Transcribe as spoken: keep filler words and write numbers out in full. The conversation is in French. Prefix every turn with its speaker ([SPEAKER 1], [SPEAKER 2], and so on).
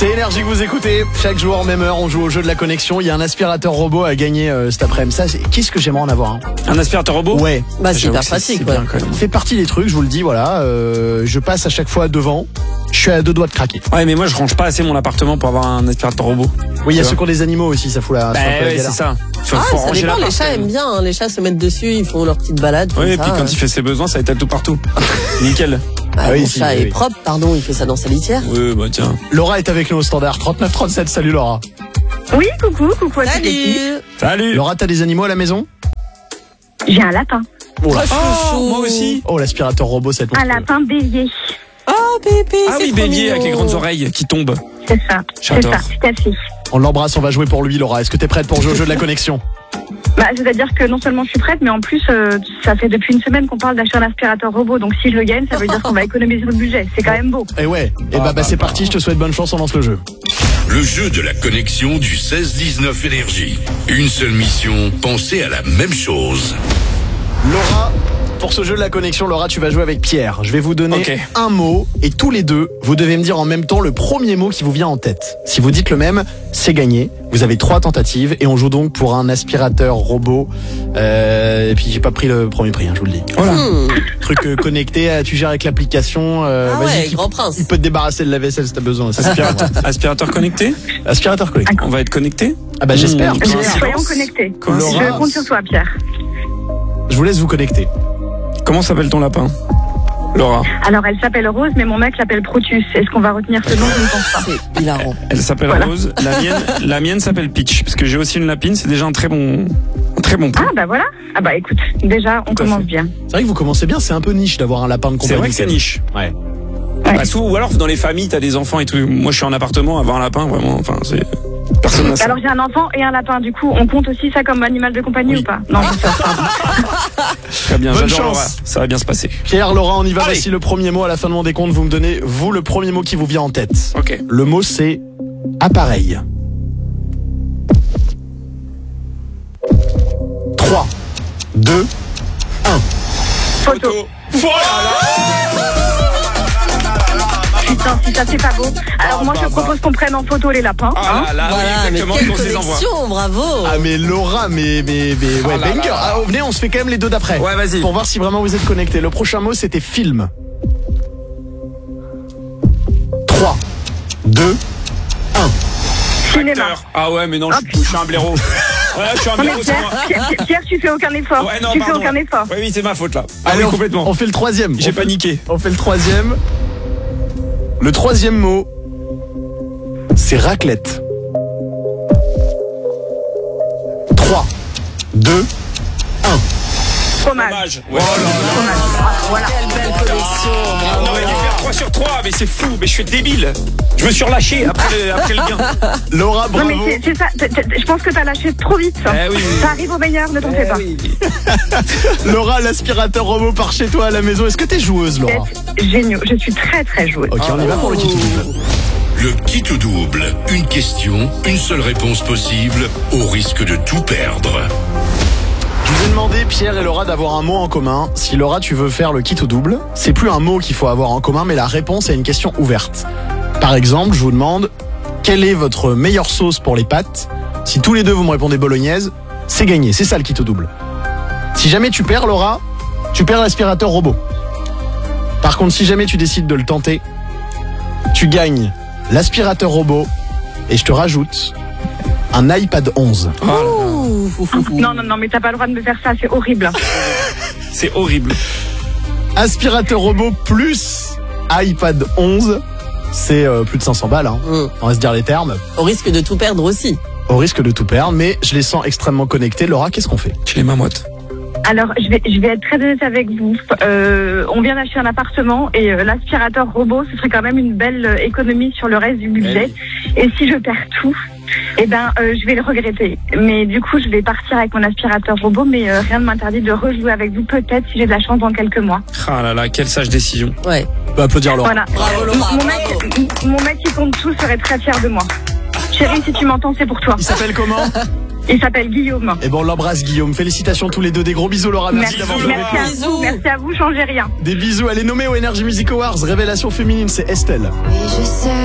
[SPEAKER 1] C'est Énergie que vous écoutez. Chaque jour, même heure, on joue au jeu de la connexion. Il y a un aspirateur robot à gagner euh, cet après-midi. Ça, c'est... Qu'est-ce que j'aimerais en avoir un
[SPEAKER 2] Un aspirateur robot?
[SPEAKER 1] Ouais.
[SPEAKER 3] Bah, c'est
[SPEAKER 2] J'avoue
[SPEAKER 3] hyper
[SPEAKER 2] que
[SPEAKER 3] pratique,
[SPEAKER 2] c'est
[SPEAKER 3] ouais.
[SPEAKER 2] bien, quand même.
[SPEAKER 1] Ça fait partie des trucs, je vous le dis, voilà. Euh, je passe à chaque fois devant. Je suis à deux doigts de craquer.
[SPEAKER 2] Ouais, mais moi je range pas assez mon appartement pour avoir un aspirateur robot.
[SPEAKER 1] Oui, il y a
[SPEAKER 2] Tu
[SPEAKER 1] ceux
[SPEAKER 2] vois.
[SPEAKER 1] qui ont des animaux aussi, ça fout la.
[SPEAKER 2] Bah
[SPEAKER 1] ça fout la
[SPEAKER 2] ouais,
[SPEAKER 1] galère.
[SPEAKER 2] c'est ça. Faut,
[SPEAKER 3] Ah,
[SPEAKER 2] faut
[SPEAKER 3] ça
[SPEAKER 2] ranger
[SPEAKER 3] dépend, les
[SPEAKER 2] l'appart,
[SPEAKER 3] chats
[SPEAKER 2] quand même.
[SPEAKER 3] aiment bien, hein. Les chats se mettent dessus, ils font leur petite balade.
[SPEAKER 2] Oui,
[SPEAKER 3] comme
[SPEAKER 2] et puis
[SPEAKER 3] ça.
[SPEAKER 2] quand il fait ses besoins, ça étale tout partout. Nickel.
[SPEAKER 3] Ah,
[SPEAKER 1] Ah oui,
[SPEAKER 3] mon
[SPEAKER 1] si,
[SPEAKER 3] chat
[SPEAKER 1] oui,
[SPEAKER 3] est
[SPEAKER 1] oui.
[SPEAKER 3] propre, pardon, il fait ça dans sa litière.
[SPEAKER 2] Oui, bah tiens.
[SPEAKER 1] Laura est avec nous au standard. trente-neuf trente-sept, salut Laura.
[SPEAKER 4] Oui, coucou, coucou à toute l'équipe.
[SPEAKER 3] Salut.
[SPEAKER 2] Salut.
[SPEAKER 1] Laura, t'as des animaux à la maison?
[SPEAKER 4] J'ai un lapin.
[SPEAKER 1] Oh, la-
[SPEAKER 3] Oh, chouchou.
[SPEAKER 2] moi aussi.
[SPEAKER 1] oh l'aspirateur robot, cette
[SPEAKER 4] Un lapin bélier.
[SPEAKER 3] Oh, bébé,
[SPEAKER 2] Ah
[SPEAKER 3] c'est
[SPEAKER 2] oui,
[SPEAKER 3] trop
[SPEAKER 2] bélier
[SPEAKER 3] mignon.
[SPEAKER 2] avec les grandes oreilles qui tombent.
[SPEAKER 4] C'est ça. C'est
[SPEAKER 2] J'adore.
[SPEAKER 4] ça, tout à fait.
[SPEAKER 1] On l'embrasse, on va jouer pour lui, Laura. Est-ce que t'es prête pour jouer au jeu de la connexion?
[SPEAKER 4] Bah, c'est-à-dire que non seulement je suis prête, mais en plus, euh, ça fait depuis une semaine qu'on parle d'acheter un aspirateur robot. Donc si je le gagne, ça veut dire qu'on va économiser le budget. C'est quand même beau.
[SPEAKER 1] Eh ouais. Et
[SPEAKER 2] Ah,
[SPEAKER 1] bah, bah,
[SPEAKER 2] bah,
[SPEAKER 1] c'est
[SPEAKER 2] bah.
[SPEAKER 1] parti, je te souhaite bonne chance, on lance le jeu.
[SPEAKER 5] Le jeu de la connexion du seize dix-neuf Énergie. Une seule mission, penser à la même chose.
[SPEAKER 1] Laura, pour ce jeu de la connexion, Laura, tu vas jouer avec Pierre. Je vais vous donner
[SPEAKER 2] Ok.
[SPEAKER 1] un mot et tous les deux, vous devez me dire en même temps le premier mot qui vous vient en tête. Si vous dites le même, c'est gagné. Vous avez trois tentatives et on joue donc pour un aspirateur robot. Euh, et puis j'ai pas pris le premier prix, hein, je vous le dis.
[SPEAKER 2] Voilà.
[SPEAKER 3] Hmm.
[SPEAKER 1] Truc euh, connecté, euh, tu gères avec l'application. Euh,
[SPEAKER 3] Ah
[SPEAKER 1] vas-y,
[SPEAKER 3] ouais,
[SPEAKER 1] il-
[SPEAKER 3] grand prince.
[SPEAKER 1] Il peut te débarrasser de la vaisselle si t'as besoin. C'est
[SPEAKER 2] Aspirateur, aspirateur connecté.
[SPEAKER 1] Aspirateur connecté.
[SPEAKER 2] On va être connecté.
[SPEAKER 1] Ah bah j'espère.
[SPEAKER 2] Mmh.
[SPEAKER 4] Euh,
[SPEAKER 2] Coïncidence.
[SPEAKER 4] Soyons connectés.
[SPEAKER 2] Coïncidence.
[SPEAKER 4] Je compte sur toi, Pierre.
[SPEAKER 1] Je vous laisse vous connecter.
[SPEAKER 2] Comment s'appelle ton lapin, Laura?
[SPEAKER 4] Alors, elle s'appelle Rose, mais mon mec l'appelle Protus. Est-ce qu'on va retenir ce nom? Je ne pense pas.
[SPEAKER 3] C'est hilarant.
[SPEAKER 2] Elle s'appelle
[SPEAKER 4] Voilà.
[SPEAKER 2] Rose. La mienne, la mienne s'appelle Peach, parce que j'ai aussi une lapine. C'est déjà un très bon, un très bon point.
[SPEAKER 4] Ah, bah voilà. Ah, bah écoute, déjà, on
[SPEAKER 2] Tout à
[SPEAKER 4] commence
[SPEAKER 2] fait.
[SPEAKER 4] bien.
[SPEAKER 1] C'est vrai que vous commencez bien, c'est un peu niche d'avoir un lapin de compagnie.
[SPEAKER 2] C'est vrai que c'est niche.
[SPEAKER 1] Ouais.
[SPEAKER 4] Ouais.
[SPEAKER 2] Bah, souvent, ou alors dans les familles, t'as des enfants et tout. Moi, je suis en appartement, avoir un lapin, vraiment. Enfin, c'est personne n'a ça.
[SPEAKER 4] Alors, j'ai un enfant et un lapin. Du coup, on compte aussi ça comme animal de compagnie
[SPEAKER 2] Oui.
[SPEAKER 4] ou pas? Non, c'est ça. pardon.
[SPEAKER 2] Très bien.
[SPEAKER 1] Bonne
[SPEAKER 2] J'adore
[SPEAKER 1] chance.
[SPEAKER 2] Laura. Ça va bien se passer.
[SPEAKER 1] Pierre, Laura, on y va.
[SPEAKER 2] Allez.
[SPEAKER 1] Voici le premier mot. À la fin de mon décompte, vous me donnez, vous, le premier mot qui vous vient en tête.
[SPEAKER 2] Ok.
[SPEAKER 1] Le mot, c'est appareil. trois, deux, un.
[SPEAKER 4] Photo. Putain, si ça c'est pas beau. Alors, moi, je propose qu'on prenne en photo les lapins.
[SPEAKER 2] Ah là là,
[SPEAKER 3] Voilà,
[SPEAKER 2] oui,
[SPEAKER 3] mais
[SPEAKER 2] exactement.
[SPEAKER 3] quelle
[SPEAKER 2] Qu'on se les envoie.
[SPEAKER 3] connexion, bravo.
[SPEAKER 1] Ah, mais Laura, mais, mais, mais, ouais,
[SPEAKER 2] Oh là
[SPEAKER 1] banger.
[SPEAKER 2] là.
[SPEAKER 1] Ah, venez, on se fait quand même les deux d'après.
[SPEAKER 2] Ouais, vas-y.
[SPEAKER 1] Pour voir si vraiment vous êtes connectés. Le prochain mot, c'était film. trois, deux, un.
[SPEAKER 4] Cinéma.
[SPEAKER 2] Acteur. Ah ouais, mais non, je, suis- je suis un blaireau. Ouais, je suis un
[SPEAKER 4] Non, mais
[SPEAKER 2] blaireau, c'est
[SPEAKER 4] Pierre,
[SPEAKER 2] moi.
[SPEAKER 4] Pierre, Pierre, Pierre, tu fais aucun effort.
[SPEAKER 2] Ouais, non,
[SPEAKER 4] tu fais
[SPEAKER 2] pardon.
[SPEAKER 4] aucun effort.
[SPEAKER 2] Ouais, oui, c'est ma faute là. Ah
[SPEAKER 1] Allez,
[SPEAKER 2] oui,
[SPEAKER 1] on-
[SPEAKER 2] complètement.
[SPEAKER 1] On fait le troisième.
[SPEAKER 2] J'ai
[SPEAKER 1] On fait-
[SPEAKER 2] paniqué.
[SPEAKER 1] On fait le troisième. Le troisième mot, c'est raclette. trois, deux, un.
[SPEAKER 4] Fromage.
[SPEAKER 2] Dommage. Ouais. Oh là là.
[SPEAKER 4] Voilà.
[SPEAKER 3] Quelle belle connexion.
[SPEAKER 2] Ah, on aurait dû faire trois sur trois, mais c'est fou, mais je suis débile. Je me suis relâché après le, après le gain.
[SPEAKER 1] Laura,
[SPEAKER 4] Non,
[SPEAKER 1] bravo.
[SPEAKER 4] mais c'est c'est ça. T- t- Je pense que t'as lâché trop vite. ça.
[SPEAKER 2] Eh oui.
[SPEAKER 4] Ça arrive au meilleur, ne t'en fais pas.
[SPEAKER 1] Laura, l'aspirateur robot par chez toi à la maison. Est-ce que t'es joueuse, Laura?
[SPEAKER 4] C'est génial. Je suis très très joueuse.
[SPEAKER 1] Ok, on y va pour le kit double.
[SPEAKER 5] Le kit ou double. Une question, une seule réponse possible, au risque de tout perdre.
[SPEAKER 1] Je vous ai demandé, Pierre et Laura, d'avoir un mot en commun. Si Laura, tu veux faire le kit ou double, c'est plus un mot qu'il faut avoir en commun, mais la réponse est une question ouverte. Par exemple, je vous demande, quelle est votre meilleure sauce pour les pâtes? Si tous les deux vous me répondez bolognaise, c'est gagné. C'est ça le kit ou double. Si jamais tu perds, Laura, tu perds l'aspirateur robot. Par contre, si jamais tu décides de le tenter, tu gagnes l'aspirateur robot et je te rajoute un iPad onze.
[SPEAKER 3] Ouh, fou, fou, fou.
[SPEAKER 4] Non, non, non, mais t'as pas le droit de me faire ça, c'est horrible.
[SPEAKER 2] C'est horrible.
[SPEAKER 1] Aspirateur robot plus iPad onze, c'est euh, plus de cinq cents balles, hein.
[SPEAKER 3] Mm.
[SPEAKER 1] On va se dire les termes,
[SPEAKER 3] Au risque de tout perdre aussi.
[SPEAKER 1] au risque de tout perdre, mais je les sens extrêmement connectés. Laura, qu'est-ce qu'on fait?
[SPEAKER 2] Tu les mamottes.
[SPEAKER 4] Alors, je vais, je vais être très honnête avec vous. Euh, on vient d'acheter un appartement et euh, l'aspirateur robot, ce serait quand même une belle euh, économie sur le reste du budget. Et si je perds tout, eh ben, euh, je vais le regretter. Mais du coup, je vais partir avec mon aspirateur robot, mais euh, rien ne m'interdit de rejouer avec vous peut-être si j'ai de la chance dans quelques mois.
[SPEAKER 2] Ah là là, quelle sage décision.
[SPEAKER 3] Ouais.
[SPEAKER 1] On peut applaudir Laura.
[SPEAKER 4] Voilà.
[SPEAKER 3] Bravo, Laura,
[SPEAKER 4] Mon
[SPEAKER 3] bravo.
[SPEAKER 4] mec, mon mec qui compte tout serait très fier de moi. Chérie, si tu m'entends, c'est pour toi.
[SPEAKER 1] Il s'appelle comment?
[SPEAKER 4] Il s'appelle Guillaume.
[SPEAKER 1] Eh ben on l'embrasse Guillaume. Félicitations tous les deux, des gros bisous Laura. Merci,
[SPEAKER 4] Merci,
[SPEAKER 1] d'avoir joué avec
[SPEAKER 4] merci à
[SPEAKER 3] Bisous.
[SPEAKER 4] vous. Merci à vous, changez rien.
[SPEAKER 1] nous. Des bisous. Elle est nommée au Energy Music Awards. Révélation féminine, c'est Estelle.
[SPEAKER 6] Oui, je sais.